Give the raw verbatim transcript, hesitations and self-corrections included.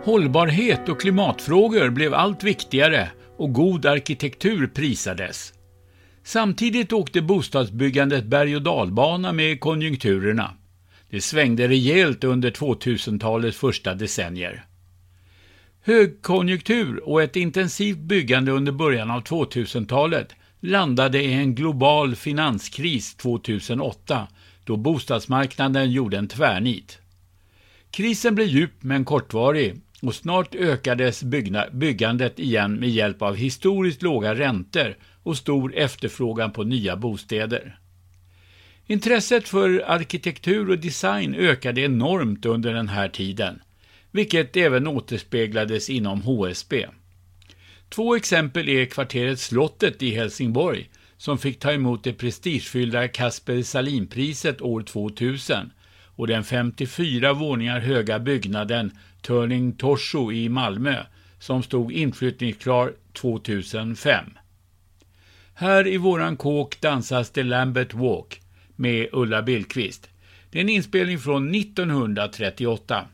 Hållbarhet och klimatfrågor blev allt viktigare och god arkitektur prisades. Samtidigt åkte bostadsbyggandet berg- och dalbana med konjunkturerna. Det svängde rejält under tvåtusentalets första decennier. Högkonjunktur och ett intensivt byggande under början av tvåtusentalet landade i en global finanskris tvåtusenåtta då bostadsmarknaden gjorde en tvärnit. Krisen blev djup men kortvarig och snart ökades byggna- byggandet igen med hjälp av historiskt låga räntor och stor efterfrågan på nya bostäder. Intresset för arkitektur och design ökade enormt under den här tiden, vilket även återspeglades inom H S B. Två exempel är kvarteret Slottet i Helsingborg som fick ta emot det prestigefyllda Kasper Salinpriset år tvåtusen och den femtiofyra våningar höga byggnaden Turning Torso i Malmö som stod inflyttningsklar tvåtusenfem. Här i våran kåk dansas The Lambeth Walk med Ulla Billqvist. Det är en inspelning från nittonhundratrettioåtta.